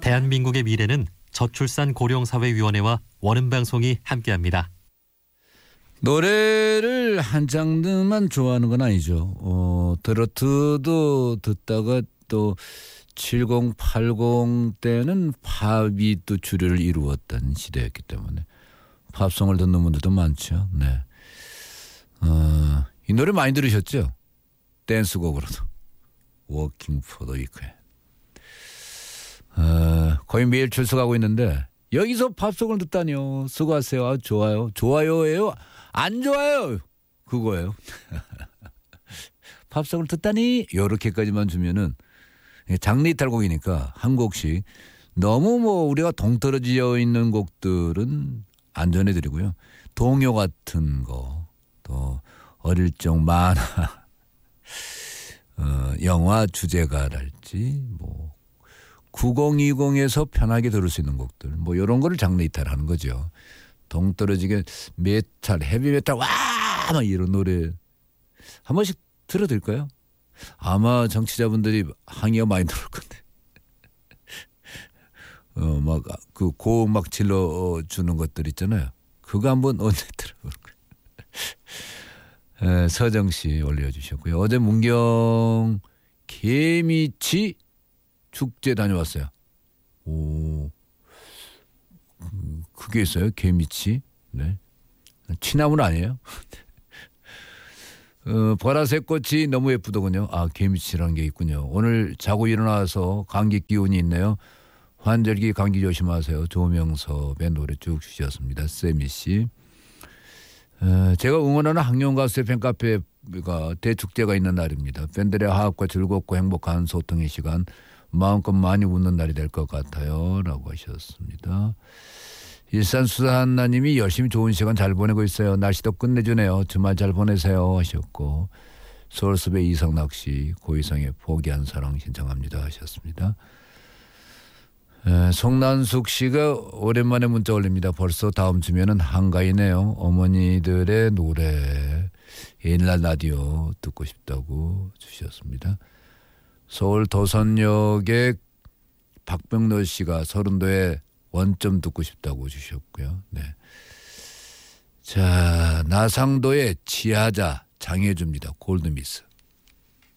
대한민국의 미래는 저출산 고령사회위원회와 원음방송이 함께합니다. 노래를 한 장르만 좋아하는 건 아니죠. 트로트도 듣다가 또 70, 80 때는 팝이 또 주류를 이루었던 시대였기 때문에 팝송을 듣는 분들도 많죠. 네. 이 노래 많이 들으셨죠? 댄스곡으로도. Working for the Weekend. 거의 매일 출석하고 있는데 여기서 팝송을 듣다니요. 수고하세요. 아, 좋아요. 좋아요예요. 안 좋아요. 그거예요. 팝송을 듣다니 요렇게까지만 주면은 장르 이탈곡이니까 한 곡씩 너무 우리가 동떨어져 있는 곡들은 안 전해드리고요. 동요 같은 거 또 어릴 적 만화 영화 주제가랄지 9020에서 편하게 들을 수 있는 곡들 이런 거를 장르 이탈하는 거죠. 동떨어지게 메탈, 헤비메탈 막 이런 노래 한 번씩 들어드릴까요? 아마 정치자분들이 항의가 많이 들어올 건데 그 고음 막 질러 주는 것들 있잖아요. 그거 한번 언제 들어볼 거예요. 서정 씨 올려주셨고요. 어제 문경 개미치 축제 다녀왔어요. 오, 그게 있어요? 개미치? 네. 취나무는 아니에요? 보라색 꽃이 너무 예쁘더군요. 아, 개미치라는 게 있군요. 오늘 자고 일어나서 감기 기운이 있네요. 환절기 감기 조심하세요. 조명섭의 노래 쭉 주셨습니다. 세미 씨. 제가 응원하는 학령 가수의 팬카페가 대축제가 있는 날입니다. 팬들의 화합과 즐겁고 행복한 소통의 시간 마음껏 많이 웃는 날이 될 것 같아요. 라고 하셨습니다. 일산 수산나님이 열심히 좋은 시간 잘 보내고 있어요. 날씨도 끝내주네요. 주말 잘 보내세요 하셨고 서울숲의 이성낚시 고이성의 포기한 사랑 신청합니다 하셨습니다. 송난숙 씨가 오랜만에 문자 올립니다. 벌써 다음 주면은 한가위네요. 어머니들의 노래 옛날 라디오 듣고 싶다고 주셨습니다. 서울 도선역의 박병노 씨가 서른도에 원점 듣고 싶다고 주셨고요. 네. 자, 나상도의 지하자 장해줍니다. 골드미스.